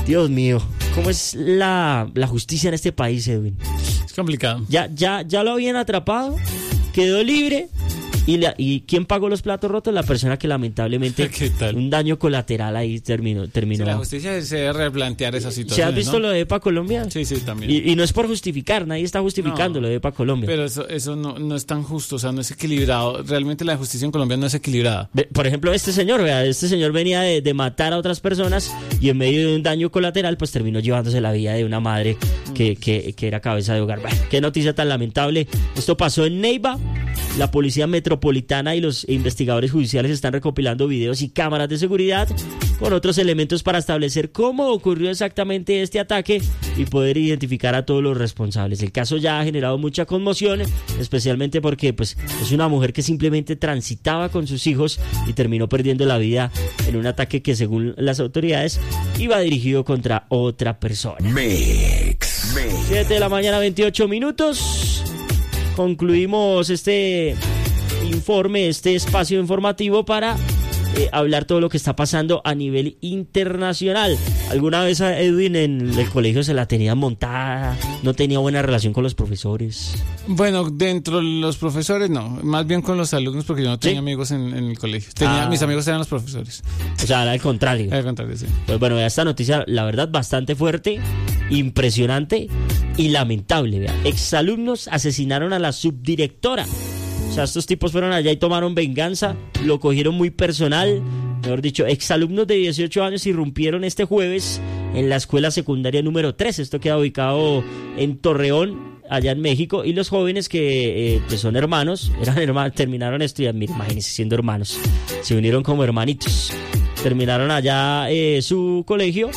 Dios mío, ¿cómo es la justicia en este país, Edwin? Es complicado. Ya lo habían atrapado, quedó libre. ¿Y quién pagó los platos rotos? La persona que lamentablemente un daño colateral ahí terminó. Sí, la justicia se debe replantear esa situación. ¿Se has visto lo de EPA Colombia? Sí, también. Y no es por justificar, nadie está justificando lo de EPA Colombia. Pero eso no es tan justo, o sea, no es equilibrado. Realmente la justicia en Colombia no es equilibrada. Por ejemplo, este señor venía de matar a otras personas y en medio de un daño colateral, pues terminó llevándose la vida de una madre que era cabeza de hogar. Bueno, qué noticia tan lamentable. Esto pasó en Neiva. La policía metropolitana y los investigadores judiciales están recopilando videos y cámaras de seguridad con otros elementos para establecer cómo ocurrió exactamente este ataque y poder identificar a todos los responsables. El caso ya ha generado mucha conmoción, especialmente porque pues, es una mujer que simplemente transitaba con sus hijos y terminó perdiendo la vida en un ataque que, según las autoridades, iba dirigido contra otra persona. 7 de la mañana, 28 minutos. Concluimos este informe, este espacio informativo para hablar todo lo que está pasando a nivel internacional. ¿Alguna vez a Edwin en el colegio se la tenía montada? ¿No tenía buena relación con los profesores? Bueno, dentro de los profesores no, más bien con los alumnos, porque yo no tenía amigos en el colegio. Mis amigos eran los profesores. O sea, era al contrario. Al contrario, sí. Pues bueno, esta noticia, la verdad, bastante fuerte, impresionante y lamentable. Vea. Exalumnos asesinaron a la subdirectora. O sea, estos tipos fueron allá y tomaron venganza, lo cogieron muy personal. Mejor dicho, exalumnos de 18 años irrumpieron este jueves en la escuela secundaria número 3. Esto queda ubicado en Torreón, allá en México. Y los jóvenes que pues son hermanos, terminaron estudiando, mira, imagínense siendo hermanos. Se unieron como hermanitos. Terminaron allá su colegio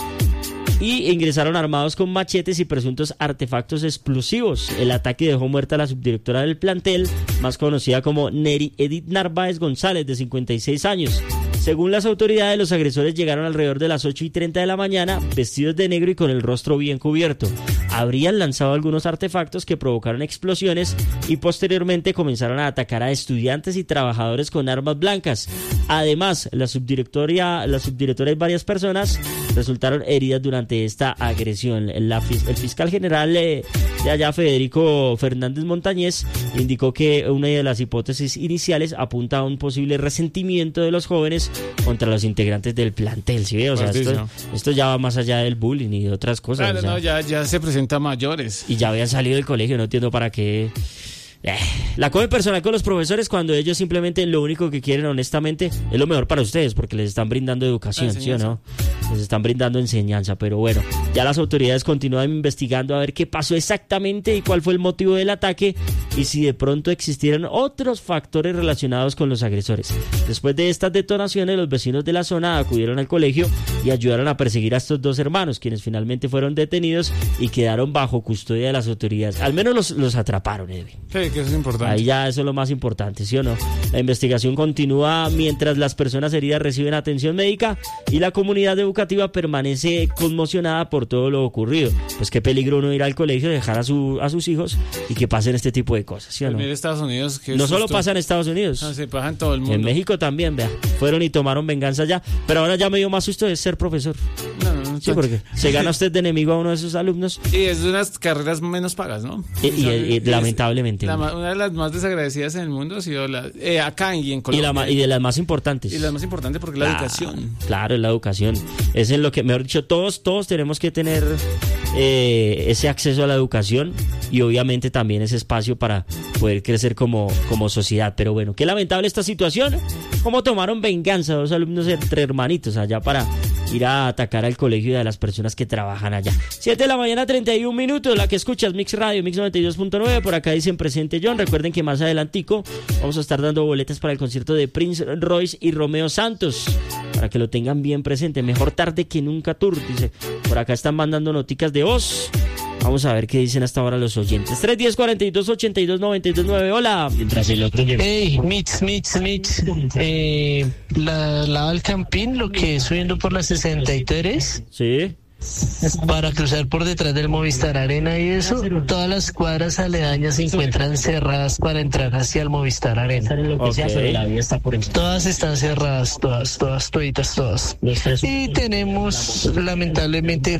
y ingresaron armados con machetes y presuntos artefactos explosivos. El ataque dejó muerta a la subdirectora del plantel, más conocida como Neri Edith Narváez González, de 56 años. Según las autoridades, los agresores llegaron alrededor de las 8:30 de la mañana, vestidos de negro y con el rostro bien cubierto. Habrían lanzado algunos artefactos que provocaron explosiones y posteriormente comenzaron a atacar a estudiantes y trabajadores con armas blancas. Además, la subdirectora y varias personas resultaron heridas durante esta agresión. El fiscal general de allá, Federico Fernández Montañez, indicó que una de las hipótesis iniciales apunta a un posible resentimiento de los jóvenes contra los integrantes del plantel. ¿Sí ve? O sea, esto ya va más allá del bullying y de otras cosas. Claro, o sea, ya se presenta a mayores. Y ya habían salido del colegio, no entiendo para qué. La comen personal con los profesores cuando ellos simplemente lo único que quieren, honestamente, es lo mejor para ustedes, porque les están brindando educación, ¿sí o no? Les están brindando enseñanza, pero bueno, ya las autoridades continúan investigando a ver qué pasó exactamente y cuál fue el motivo del ataque y si de pronto existieron otros factores relacionados con los agresores. Después de estas detonaciones, los vecinos de la zona acudieron al colegio y ayudaron a perseguir a estos dos hermanos, quienes finalmente fueron detenidos y quedaron bajo custodia de las autoridades. Al menos los atraparon, Edwin. Sí, que eso es importante. Ahí ya eso es lo más importante, ¿sí o no? La investigación continúa mientras las personas heridas reciben atención médica y la comunidad educativa permanece conmocionada por todo lo ocurrido. Pues qué peligro uno ir al colegio, dejar a sus hijos y que pasen este tipo de cosas, ¿sí o no? Mira, Estados Unidos, no solo pasa en Estados Unidos, se pasa en todo el mundo. En México también, vea, fueron y tomaron venganza ya, pero ahora ya me dio más susto de ser profesor. No. Sí, porque se gana usted de enemigo a uno de sus alumnos. Y es de unas carreras menos pagas, ¿no? Y lamentablemente. Una de las más desagradecidas en el mundo ha sido acá y en Colombia. Y de las más importantes. Y las más importantes porque la educación. Claro, es la educación. Es en lo que, mejor dicho, todos tenemos que tener ese acceso a la educación y obviamente también ese espacio para poder crecer como sociedad. Pero bueno, qué lamentable esta situación. Cómo tomaron venganza dos alumnos entre hermanitos allá para ir a atacar al colegio y a las personas que trabajan allá. 7 de la mañana, 31 minutos, la que escuchas, Mix Radio, Mix 92.9, por acá dicen presente John. Recuerden que más adelantico vamos a estar dando boletas para el concierto de Prince Royce y Romeo Santos, para que lo tengan bien presente. Mejor tarde que nunca tour, dice. Por acá están mandando noticas de voz. Vamos a ver qué dicen hasta ahora los oyentes. 310-42-82-92-9. Hola. Hey, Mitch. La del Campín, lo que es subiendo por la 63. Sí. Para cruzar por detrás del Movistar Arena y eso, todas las cuadras aledañas se encuentran cerradas para entrar hacia el Movistar Arena. Okay. Todas están cerradas, toditas. Y tenemos lamentablemente